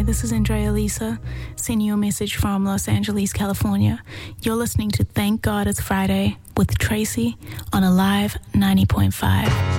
this is Andrea Lisa, sending you a message from Los Angeles, California. You're listening to Thank God It's Friday with Tracy on Alive 90.5.